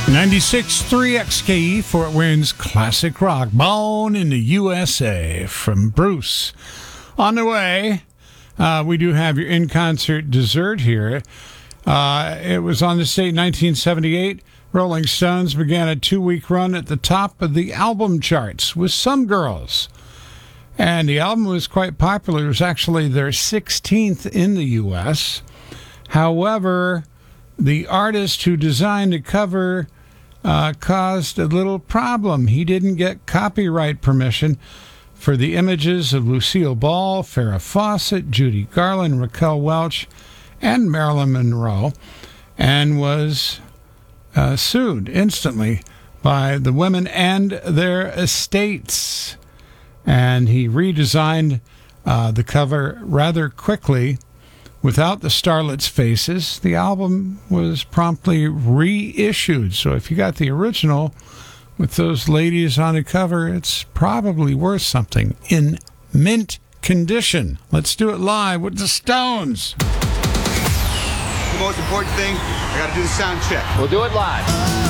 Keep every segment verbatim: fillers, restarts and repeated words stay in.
ninety-six point three X K E, Fort Wayne's classic rock, born in the U S A, from Bruce. On the way, uh, we do have your in-concert dessert here. Uh, it was on this date, nineteen seventy-eight. Rolling Stones began a two-week run at the top of the album charts with Some Girls. And the album was quite popular. It was actually their sixteenth in the U S. However, the artist who designed the cover uh, caused a little problem. He didn't get copyright permission for the images of Lucille Ball, Farrah Fawcett, Judy Garland, Raquel Welch, and Marilyn Monroe, and was uh, sued instantly by the women and their estates. And he redesigned uh, the cover rather quickly without the starlets' faces. The album was promptly reissued. So if you got the original with those ladies on the cover, it's probably worth something in mint condition. Let's do it live with the Stones. The most important thing, I got to do the sound check. We'll do it live.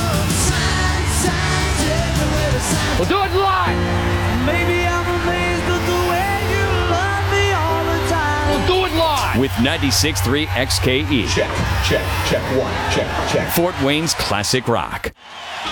We'll do it live. Maybe I'm amazed at the way you love me all the time. We'll do it live. With ninety-six point three X K E. Check, check, check one, check, check. Fort Wayne's classic rock.